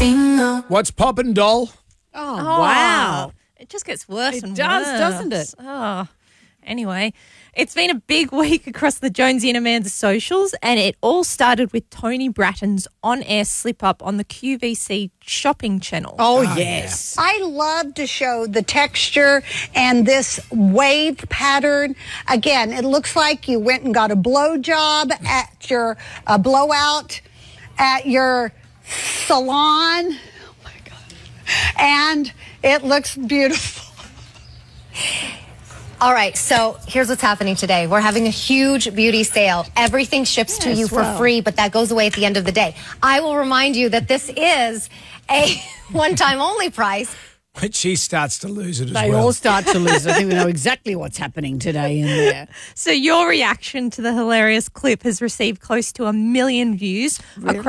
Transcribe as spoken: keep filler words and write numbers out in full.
finger. What's poppin', doll? Oh, Oh, wow. It just gets worse It and does, worse. doesn't it? Oh. Anyway, it's been a big week across the Jonesy and Amanda socials, and it all started with Tony Bratton's on-air slip-up on the Q V C shopping channel. Oh, yes. I love to show the texture and this wave pattern. Again, it looks like you went and got a blow job at your uh, blowout at your salon. Oh my God. And it looks beautiful. All right, so here's what's happening today. We're having a huge beauty sale. Everything ships to Yes, you for well. free, but that goes away at the end of the day. I will remind you that this is a one-time only price. When she starts to lose it as They well. all start to lose. I think we know exactly what's happening today in there. So your reaction to the hilarious clip has received close to a million views across